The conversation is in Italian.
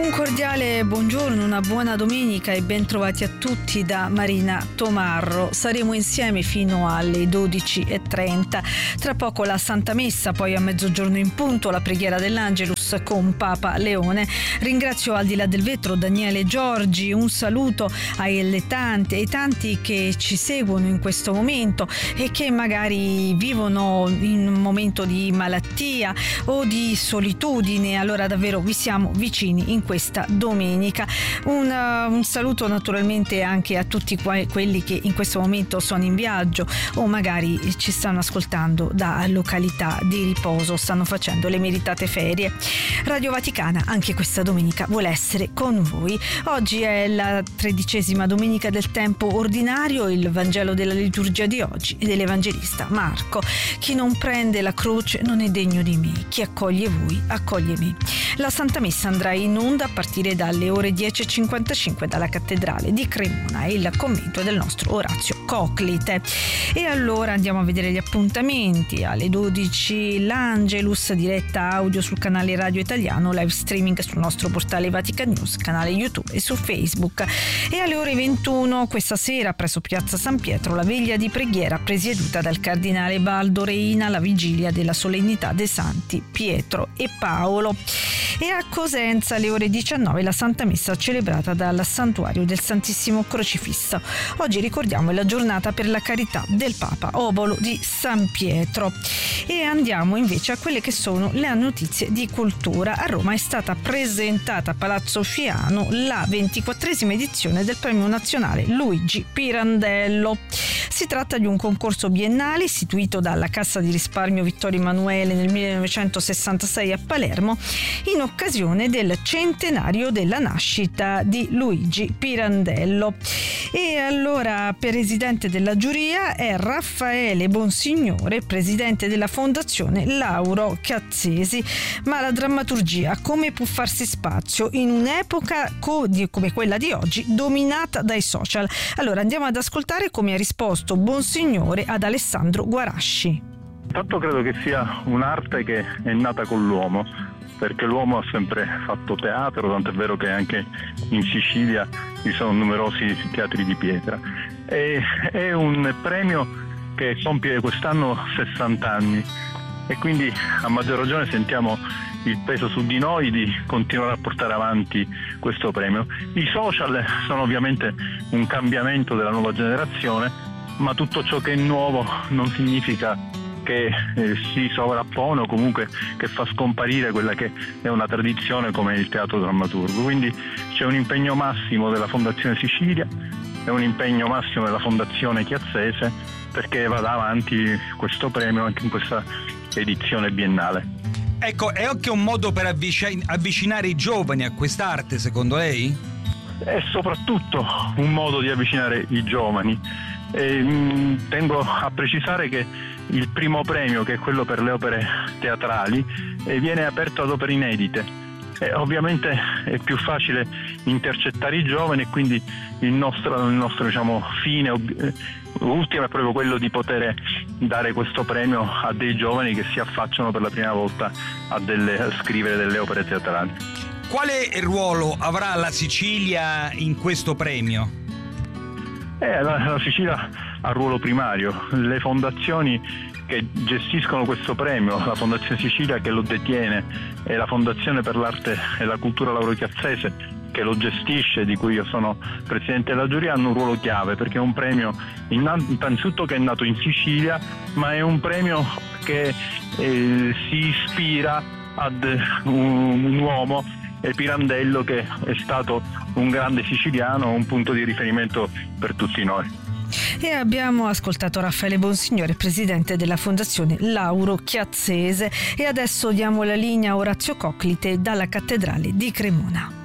Un cordiale buongiorno, una buona domenica e ben trovati a tutti da Marina Tomarro. Saremo insieme fino alle 12:30. Tra poco la Santa Messa, poi a mezzogiorno in punto la preghiera dell'Angelus con Papa Leone. Ringrazio al di là del vetro Daniele Giorgi, un saluto ai tanti che ci seguono in questo momento e che magari vivono in un momento di malattia o di solitudine. Allora davvero vi siamo vicini in questa domenica. Un saluto naturalmente anche a tutti quelli che in questo momento sono in viaggio o magari ci stanno ascoltando da località di riposo, stanno facendo le meritate ferie. Radio Vaticana anche questa domenica vuole essere con voi. Oggi è la 13ª domenica del tempo ordinario. Il Vangelo della liturgia di oggi è dell'Evangelista Marco. Chi non prende la croce non è degno di me, chi accoglie voi accoglie me. La Santa Messa andrà in onda a partire dalle ore 10:55 dalla cattedrale di Cremona, il commento del nostro Orazio Coclite. E allora andiamo a vedere gli appuntamenti. Alle 12 l'Angelus, diretta audio sul canale Radio Italiano, live streaming sul nostro portale Vatican News, canale YouTube e su Facebook. E alle ore 21 questa sera presso Piazza San Pietro la veglia di preghiera presieduta dal cardinale Baldo Reina, la vigilia della solennità dei santi Pietro e Paolo. E a Cosenza alle ore 19 la Santa Messa celebrata dal Santuario del Santissimo Crocifisso. Oggi ricordiamo la giornata per la carità del Papa Obolo di San Pietro. E andiamo invece a quelle che sono le notizie di cultura. A Roma è stata presentata a Palazzo Fiano la 24esima edizione del Premio Nazionale Luigi Pirandello. Si tratta di un concorso biennale istituito dalla Cassa di Risparmio Vittorio Emanuele nel 1966 a Palermo in occasione del centenario della nascita di Luigi Pirandello. E allora presidente della giuria è Raffaele Bonsignore, presidente della fondazione Lauro Chiazzesi. Ma la drammaturgia come può farsi spazio in un'epoca come quella di oggi dominata dai social? Allora andiamo ad ascoltare come ha risposto Bonsignore ad Alessandro Guarasci. Intanto credo che sia un'arte che è nata con l'uomo, perché l'uomo ha sempre fatto teatro, tant'è vero che anche in Sicilia ci sono numerosi teatri di pietra. È un premio che compie quest'anno 60 anni e quindi a maggior ragione sentiamo il peso su di noi di continuare a portare avanti questo premio. I social sono ovviamente un cambiamento della nuova generazione, ma tutto ciò che è nuovo non significa che si sovrappone o comunque che fa scomparire quella che è una tradizione come il teatro drammaturgo. Quindi c'è un impegno massimo della Fondazione Sicilia e un impegno massimo della Fondazione Chiazzese perché vada avanti questo premio anche in questa edizione biennale. Ecco, è anche un modo per avvicinare i giovani a quest'arte, secondo lei? È soprattutto un modo di avvicinare i giovani. Tengo a precisare che il primo premio, che è quello per le opere teatrali, viene aperto ad opere inedite. Ovviamente è più facile intercettare i giovani e quindi il nostro fine ultimo è proprio quello di poter dare questo premio a dei giovani che si affacciano per la prima volta a scrivere delle opere teatrali. Quale ruolo avrà la Sicilia in questo premio? La Sicilia ha ruolo primario. Le fondazioni che gestiscono questo premio, la Fondazione Sicilia che lo detiene e la Fondazione per l'Arte e la Cultura Lauro Chiazzese che lo gestisce, di cui io sono presidente della giuria, hanno un ruolo chiave perché è un premio innanzitutto che è nato in Sicilia, ma è un premio che si ispira ad un uomo, Pirandello, che è stato un grande siciliano, un punto di riferimento per tutti noi. E abbiamo ascoltato Raffaele Bonsignore, presidente della Fondazione Lauro Chiazzese. E adesso diamo la linea a Orazio Coclite dalla cattedrale di Cremona.